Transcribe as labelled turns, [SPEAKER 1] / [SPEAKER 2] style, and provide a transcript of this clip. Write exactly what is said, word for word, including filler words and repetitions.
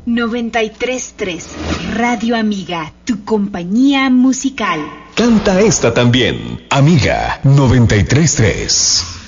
[SPEAKER 1] noventa y tres punto tres Radio Amiga, tu compañía musical.
[SPEAKER 2] Canta esta también, Amiga noventa y tres punto tres.